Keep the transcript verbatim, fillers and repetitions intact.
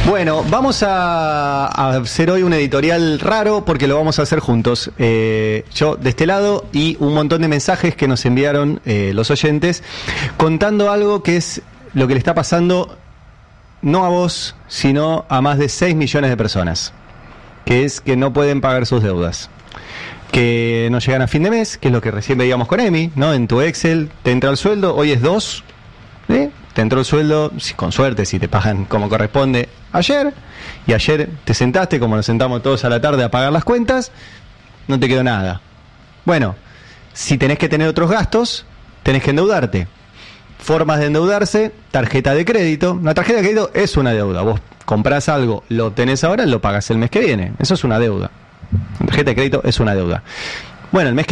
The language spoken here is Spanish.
Bueno, vamos a, a hacer hoy un editorial raro porque lo vamos a hacer juntos. Eh, yo de este lado y un montón de mensajes que nos enviaron eh, los oyentes contando algo que es lo que le está pasando no a vos, sino a más de seis millones de personas, que es que no pueden pagar sus deudas, que no llegan a fin de mes, que es lo que recién veíamos con Emi, ¿no? En tu Excel te entra el sueldo, hoy es dos, ¿sí? Te entró el sueldo, si, con suerte, si te pagan como corresponde ayer, y ayer te sentaste, como nos sentamos todos a la tarde a pagar las cuentas, no te quedó nada. Bueno, si tenés que tener otros gastos, tenés que endeudarte. Formas de endeudarse: tarjeta de crédito. Una tarjeta de crédito es una deuda. Vos comprás algo, lo tenés ahora, lo pagás el mes que viene. Eso es una deuda. Una tarjeta de crédito es una deuda. Bueno, el mes que